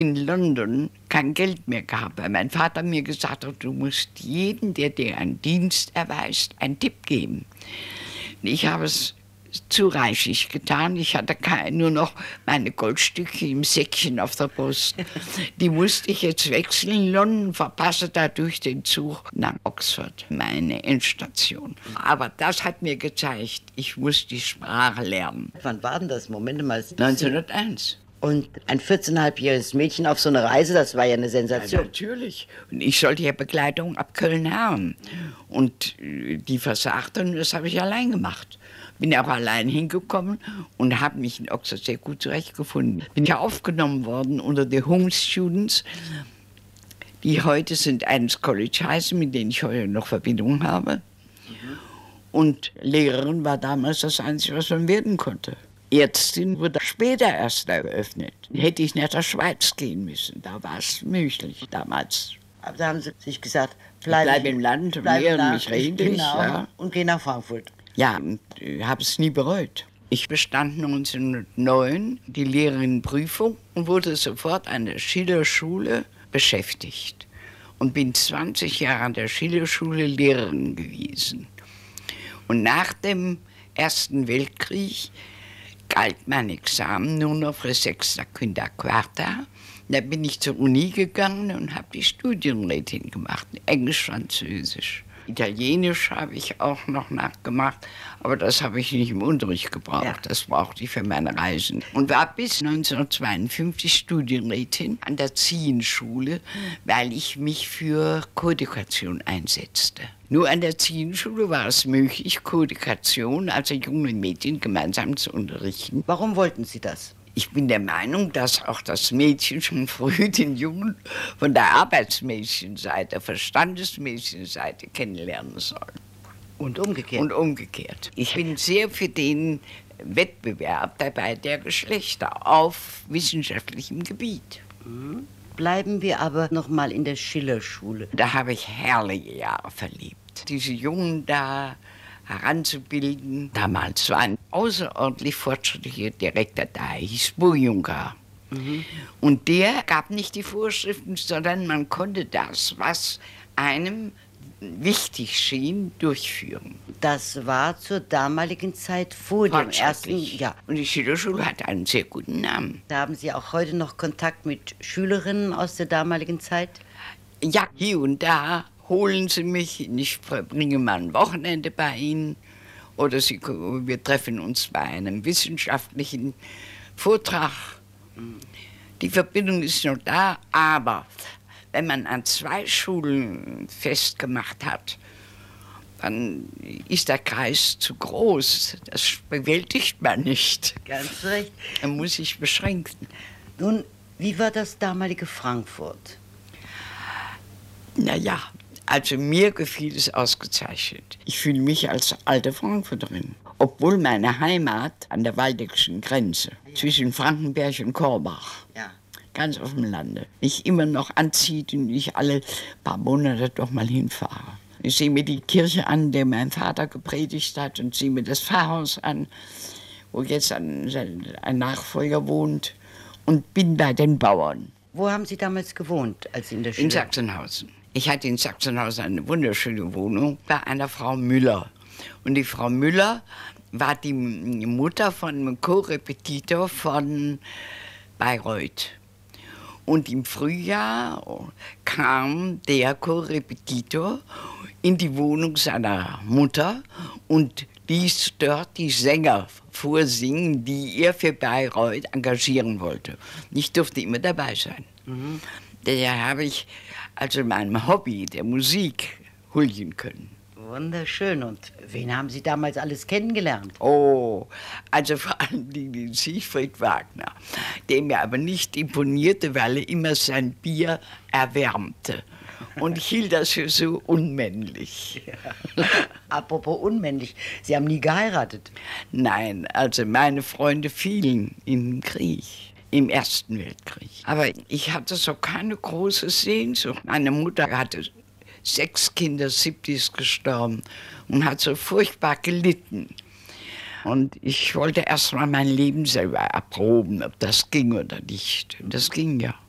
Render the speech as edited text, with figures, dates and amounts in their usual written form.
in London kein Geld mehr gehabt, weil mein Vater mir gesagt hat, du musst jedem, der dir einen Dienst erweist, einen Tipp geben. Ich habe es zu reichlich getan. Ich hatte nur noch meine Goldstücke im Säckchen auf der Brust. Die musste ich jetzt wechseln. London, verpasse dadurch den Zug nach Oxford, meine Endstation. Aber das hat mir gezeigt, ich muss die Sprache lernen. Wann war denn das? Moment mal. 1901. Und ein 14,5-jähriges Mädchen auf so eine Reise, das war ja eine Sensation. Ja, natürlich. Und ich sollte ja Begleitung ab Köln haben. Und die versagte, und das habe ich allein gemacht. Bin auch allein hingekommen und habe mich in Oxford sehr gut zurechtgefunden. Bin ja aufgenommen worden unter die Home Students, die heute sind Eins College heißen, mit denen ich heute noch Verbindung habe. Und Lehrerin war damals das Einzige, was man werden konnte. Ärztin wurde später erst eröffnet. Hätte ich nach der Schweiz gehen müssen, da war es möglich damals. Aber da haben Sie sich gesagt, bleib im Land, lehren mich redlich. Genau, ja. Und geh nach Frankfurt. Ja, und habe es nie bereut. Ich bestand 1909 die Lehrerinnenprüfung und wurde sofort an der Schillerschule beschäftigt. Und bin 20 Jahre an der Schillerschule Lehrerin gewesen. Und nach dem Ersten Weltkrieg galt mein Examen nur noch für 6. Quinta Quarta. Da bin ich zur Uni gegangen und habe die Studienrätin gemacht, Englisch, Französisch. Italienisch habe ich auch noch nachgemacht, aber das habe ich nicht im Unterricht gebraucht. Ja. Das brauchte ich für meine Reisen. Und war bis 1952 Studienrätin an der Zienschule, weil ich mich für Koedukation einsetzte. Nur an der Zienschule war es möglich, Koedukation, also junge Mädchen gemeinsam zu unterrichten. Warum wollten Sie das? Ich bin der Meinung, dass auch das Mädchen schon früh den Jungen von der Arbeitsmädchenseite, Verstandesmädchenseite kennenlernen soll. Und umgekehrt? Und umgekehrt. Ich bin sehr für den Wettbewerb dabei der Geschlechter auf wissenschaftlichem Gebiet. Bleiben wir aber noch mal in der Schillerschule. Da habe ich herrliche Jahre verlebt. Diese Jungen da heranzubilden. Damals war ein außerordentlich fortschrittlicher Direktor da, hieß Bujunga. Und der gab nicht die Vorschriften, sondern man konnte das, was einem wichtig schien, durchführen. Das war zur damaligen Zeit vor dem ersten Jahr. Und die Schillerschule hatte einen sehr guten Namen. Da haben Sie auch heute noch Kontakt mit Schülerinnen aus der damaligen Zeit? Ja, hier und da holen sie mich, ich verbringe mal ein Wochenende bei ihnen oder wir treffen uns bei einem wissenschaftlichen Vortrag. Die Verbindung ist noch da, aber wenn man an 2 Schulen festgemacht hat, dann ist der Kreis zu groß. Das bewältigt man nicht. Ganz recht. Man muss sich beschränken. Nun, wie war das damalige Frankfurt? Naja, also mir gefiel es ausgezeichnet. Ich fühle mich als alte Frankfurterin. Obwohl meine Heimat an der waldeckischen Grenze zwischen Frankenberg und Korbach, ganz auf dem Lande, mich immer noch anzieht und ich alle paar Monate doch mal hinfahre. Ich sehe mir die Kirche an, der mein Vater gepredigt hat, und sehe mir das Pfarrhaus an, wo jetzt ein Nachfolger wohnt, und bin bei den Bauern. Wo haben Sie damals gewohnt, als Sie in der Schule? In Sachsenhausen. Ich hatte in Sachsenhausen eine wunderschöne Wohnung bei einer Frau Müller. Und die Frau Müller war die Mutter von einem Co-Repetitor von Bayreuth. Und im Frühjahr kam der Co-Repetitor in die Wohnung seiner Mutter und ließ dort die Sänger vorsingen, die er für Bayreuth engagieren wollte. Ich durfte immer dabei sein. Da habe ich also meinem Hobby, der Musik, huldigen können. Wunderschön. Und wen haben Sie damals alles kennengelernt? Oh, also vor allem den Siegfried Wagner, der mir aber nicht imponierte, weil er immer sein Bier erwärmte. Und ich hielt das für so unmännlich. Ja. Apropos unmännlich, Sie haben nie geheiratet? Nein, also meine Freunde fielen im Krieg. Im Ersten Weltkrieg. Aber ich hatte so keine große Sehnsucht. Meine Mutter hatte 6 Kinder, 7 ist gestorben und hat so furchtbar gelitten. Und ich wollte erst mal mein Leben selber erproben, ob das ging oder nicht. Und das ging ja.